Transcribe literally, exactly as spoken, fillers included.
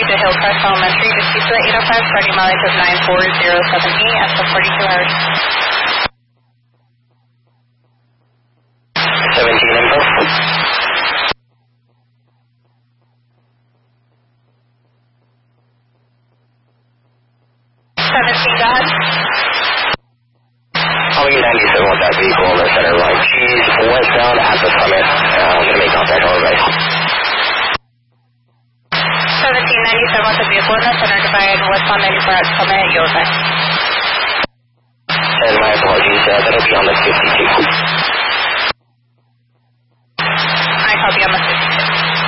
to Hillcrest Elementary to C two eight oh five, starting mileage of nine four zero seven E after forty-two hours. seventeen info. seventeen, go ahead. I'll get ninety-seven with that vehicle on the center line. She's westbound at the summit. Uh, I'm going to make contact on her right. seventeen ninety-seven with the vehicle in the center divide, westbound ninety-four at Summit, you'll say. And my apologies, uh, that'll be on the fifty-two.